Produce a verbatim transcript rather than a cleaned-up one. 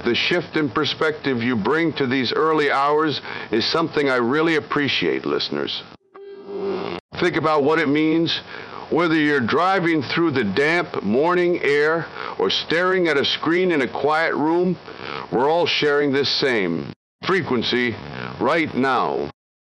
The shift in perspective you bring to these early hours is something I really appreciate, listeners. Think about what it means. Whether you're driving through the damp morning air or staring at a screen in a quiet room, we're all sharing this same frequency right now.